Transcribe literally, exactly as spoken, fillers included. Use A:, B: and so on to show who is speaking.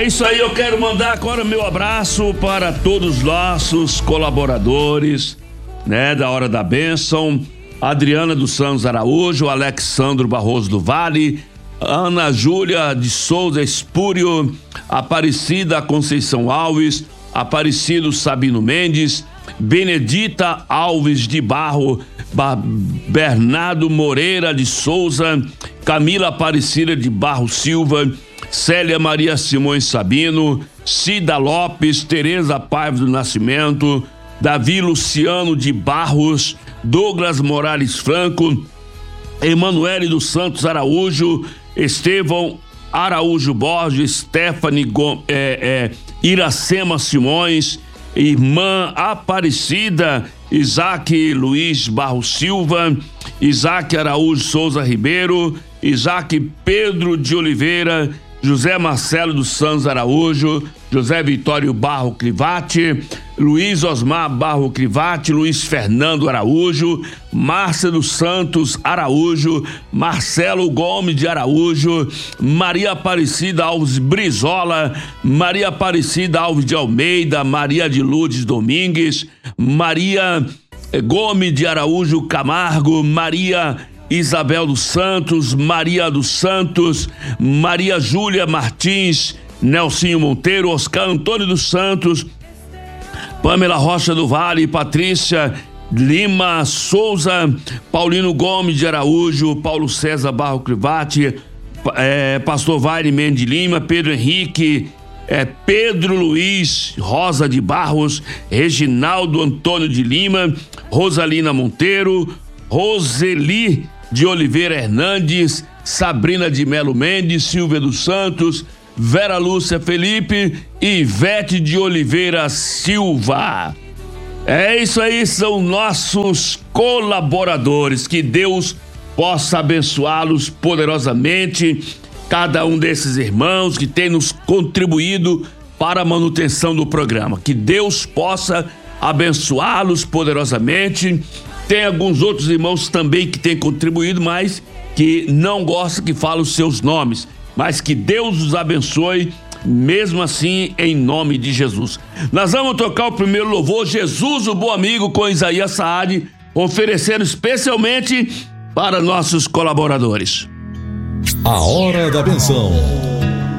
A: É isso aí, eu quero mandar agora meu abraço para todos os nossos colaboradores, né, da Hora da Bênção, Adriana dos Santos Araújo, Alexandro Barroso do Vale, Ana Júlia de Souza Espúrio, Aparecida Conceição Alves, Aparecido Sabino Mendes, Benedita Alves de Barro, ba- Bernardo Moreira de Souza, Camila Aparecida de Barro Silva, Célia Maria Simões Sabino, Cida Lopes, Tereza Paiva do Nascimento, Davi Luciano de Barros, Douglas Morales Franco, Emanuele dos Santos Araújo, Estevão Araújo Borges, Stephanie Go, é, é, Iracema Simões, Irmã Aparecida, Isaac Luiz Barros Silva, Isaac Araújo Souza Ribeiro, Isaac Pedro de Oliveira, José Marcelo dos Santos Araújo, José Vitório Barro Crivati, Luiz Osmar Barro Crivati, Luiz Fernando Araújo, Márcia dos Santos Araújo, Marcelo Gomes de Araújo, Maria Aparecida Alves Brizola, Maria Aparecida Alves de Almeida, Maria de Lourdes Domingues, Maria Gomes de Araújo Camargo, Maria Isabel dos Santos, Maria dos Santos, Maria Júlia Martins, Nelsinho Monteiro, Oscar Antônio dos Santos, Pamela Rocha do Vale, Patrícia Lima Souza, Paulino Gomes de Araújo, Paulo César Barro Crivati, é, Pastor Vaire Mendes de Lima, Pedro Henrique, é, Pedro Luiz Rosa de Barros, Reginaldo Antônio de Lima, Rosalina Monteiro, Roseli de Oliveira Hernandes, Sabrina de Melo Mendes, Silvia dos Santos, Vera Lúcia Felipe e Ivete de Oliveira Silva. É isso aí, são nossos colaboradores. Que Deus possa abençoá-los poderosamente, cada um desses irmãos que tem nos contribuído para a manutenção do programa. Que Deus possa abençoá-los poderosamente. Tem alguns outros irmãos também que têm contribuído, mas que não gostam que fale os seus nomes. Mas que Deus os abençoe, mesmo assim, em nome de Jesus. Nós vamos tocar o primeiro louvor, Jesus, o Bom Amigo, com Isaías Saad, oferecendo especialmente para nossos colaboradores.
B: A Hora da Benção.